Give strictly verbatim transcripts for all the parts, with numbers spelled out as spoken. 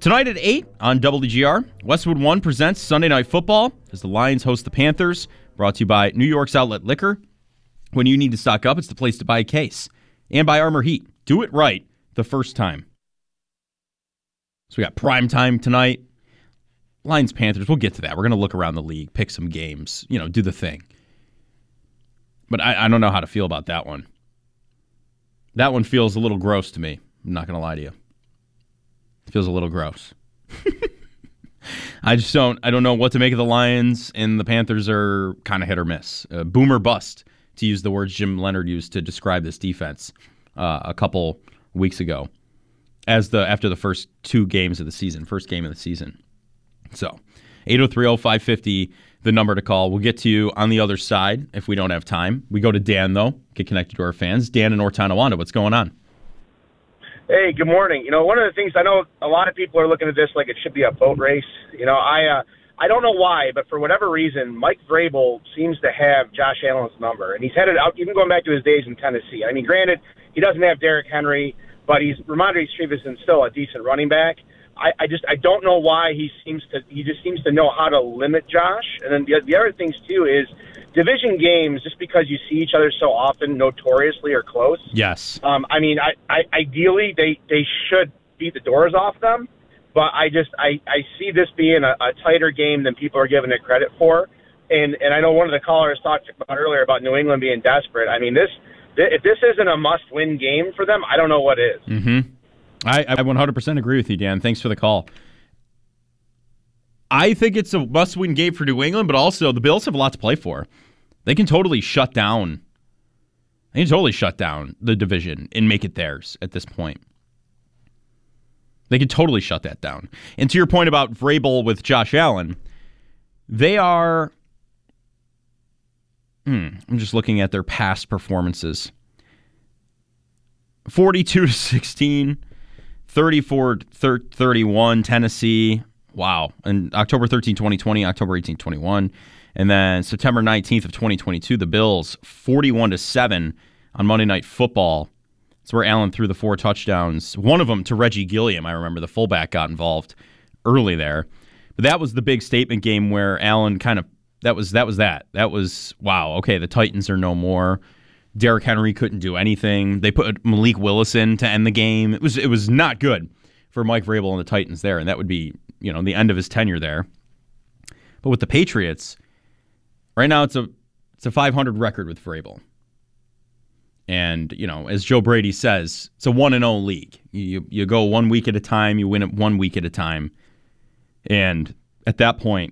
Tonight at eight on W G R, Westwood One presents Sunday Night Football as the Lions host the Panthers, brought to you by New York's Outlet Liquor. When you need to stock up, it's the place to buy a case. And by Armor Heat. Do it right the first time. So we got prime time tonight. Lions, Panthers, we'll get to that. We're going to look around the league, pick some games, you know, do the thing. But I, I don't know how to feel about that one. That one feels a little gross to me. I'm not going to lie to you. It feels a little gross. I just don't, I don't know what to make of the Lions, and the Panthers are kind of hit or miss. Uh, boom or bust, to use the words Jim Leonhard used to describe this defense uh, a couple weeks ago, as the after the first two games of the season, first game of the season. So, eight oh three oh five fifty, the number to call. We'll get to you on the other side if we don't have time. We go to Dan, though, get connected to our fans. Dan in North Tonawanda, what's going on? Hey, good morning. You know, one of the things, I know a lot of people are looking at this like it should be a boat race. You know, I uh, I don't know why, but for whatever reason, Mike Vrabel seems to have Josh Allen's number, and he's headed out, even going back to his days in Tennessee. I mean, granted, he doesn't have Derrick Henry, but he's Ramondre Stevenson still a decent running back. I, I just I don't know why he seems to he just seems to know how to limit Josh. And then the, the other things too is division games, just because you see each other so often, notoriously are close. Yes. Um, I mean, I, I ideally they, they should beat the doors off them, but I just I, I see this being a, a tighter game than people are giving it credit for. And and I know one of the callers talked about earlier about New England being desperate. I mean, this if this isn't a must-win game for them, I don't know what is. Mm-hmm. I, I one hundred percent agree with you, Dan. Thanks for the call. I think it's a must-win game for New England, but also the Bills have a lot to play for. They can totally shut down. They can totally shut down the division and make it theirs at this point. They can totally shut that down. And to your point about Vrabel with Josh Allen, they are. Hmm, I'm just looking at their past performances. forty-two to sixteen. thirty-four thirty-one, Tennessee. Wow. And October thirteenth, twenty twenty, October eighteenth, twenty-one. And then September nineteenth of twenty twenty-two, the Bills, forty-one to seven on Monday Night Football. That's where Allen threw the four touchdowns. One of them to Reggie Gilliam. I remember the fullback got involved early there. But that was the big statement game where Allen kind of, that was that was that. That was, wow, okay, the Titans are no more. Derrick Henry couldn't do anything. They put Malik Willis in to end the game. It was it was not good for Mike Vrabel and the Titans there, and that would be, you know, the end of his tenure there. But with the Patriots, right now it's a it's a five hundred record with Vrabel. And, you know, as Joe Brady says, it's a one and oh league. You you go one week at a time, you win it one week at a time. And at that point,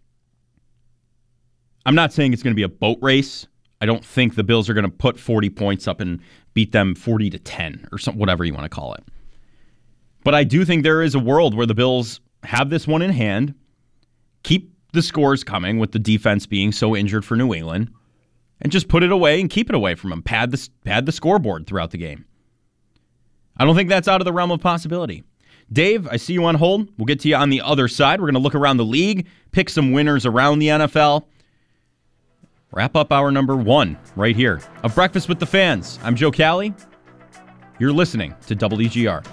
I'm not saying it's going to be a boat race. I don't think the Bills are going to put forty points up and beat them forty to ten or something, whatever you want to call it. But I do think there is a world where the Bills have this one in hand, keep the scores coming with the defense being so injured for New England, and just put it away and keep it away from them. Pad the, pad the scoreboard throughout the game. I don't think that's out of the realm of possibility. Dave, I see you on hold. We'll get to you on the other side. We're going to look around the league, pick some winners around the N F L. Wrap up hour number one right here of Breakfast with the Fans. I'm Joe Cali. You're listening to W G R.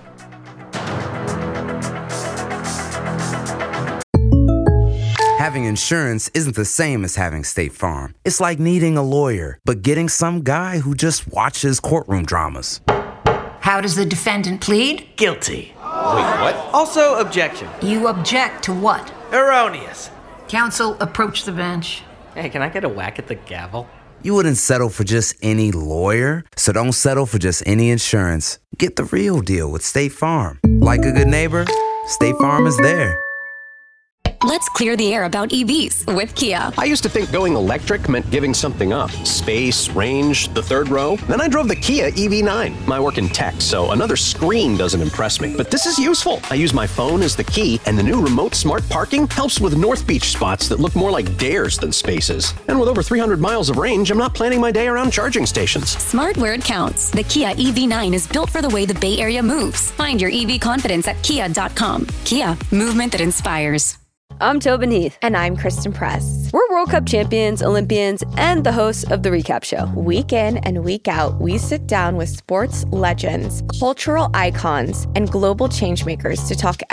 Having insurance isn't the same as having State Farm. It's like needing a lawyer, but getting some guy who just watches courtroom dramas. How does the defendant plead? Guilty. Wait, what? Also, objection. You object to what? Erroneous. Counsel, approach the bench. Hey, can I get a whack at the gavel? You wouldn't settle for just any lawyer, so don't settle for just any insurance. Get the real deal with State Farm. Like a good neighbor, State Farm is there. Let's clear the air about E Vs with Kia. I used to think going electric meant giving something up. Space, range, the third row. Then I drove the Kia E V nine. I work in tech, so another screen doesn't impress me. But this is useful. I use my phone as the key, and the new remote smart parking helps with North Beach spots that look more like dares than spaces. And with over three hundred miles of range, I'm not planning my day around charging stations. Smart where it counts. The Kia E V nine is built for the way the Bay Area moves. Find your E V confidence at kia dot com. Kia, movement that inspires. I'm Tobin Heath. And I'm Kristen Press. We're World Cup champions, Olympians, and the hosts of The Recap Show. Week in and week out, we sit down with sports legends, cultural icons, and global changemakers to talk